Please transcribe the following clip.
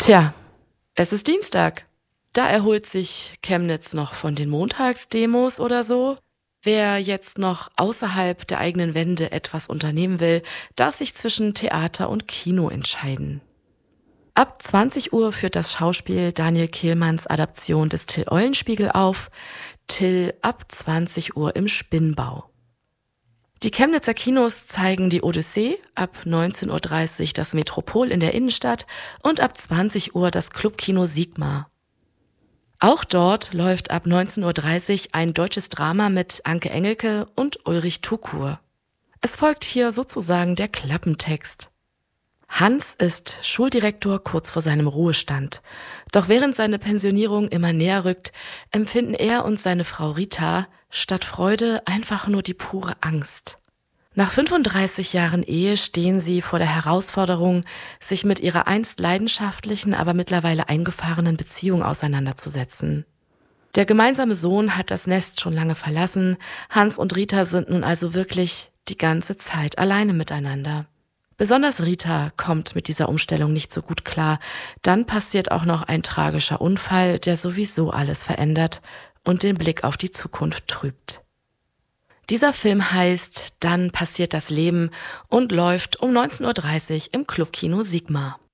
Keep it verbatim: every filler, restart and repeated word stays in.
Tja, es ist Dienstag. Da erholt sich Chemnitz noch von den Montagsdemos oder so. Wer jetzt noch außerhalb der eigenen Wände etwas unternehmen will, darf sich zwischen Theater und Kino entscheiden. Ab zwanzig Uhr führt das Schauspiel Daniel Kehlmanns Adaption des Till Eulenspiegel auf. Till ab zwanzig Uhr im Spinnbau. Die Chemnitzer Kinos zeigen die Odyssee, ab neunzehn Uhr dreißig das Metropol in der Innenstadt und ab zwanzig Uhr das Clubkino Sigma. Auch dort läuft ab neunzehn Uhr dreißig ein deutsches Drama mit Anke Engelke und Ulrich Tukur. Es folgt hier sozusagen der Klappentext. Hans ist Schuldirektor kurz vor seinem Ruhestand. Doch während seine Pensionierung immer näher rückt, empfinden er und seine Frau Rita statt Freude einfach nur die pure Angst. Nach fünfunddreißig Jahren Ehe stehen sie vor der Herausforderung, sich mit ihrer einst leidenschaftlichen, aber mittlerweile eingefahrenen Beziehung auseinanderzusetzen. Der gemeinsame Sohn hat das Nest schon lange verlassen. Hans und Rita sind nun also wirklich die ganze Zeit alleine miteinander. Besonders Rita kommt mit dieser Umstellung nicht so gut klar. Dann passiert auch noch ein tragischer Unfall, der sowieso alles verändert und den Blick auf die Zukunft trübt. Dieser Film heißt Dann passiert das Leben und läuft um neunzehn Uhr dreißig im Clubkino Sigma.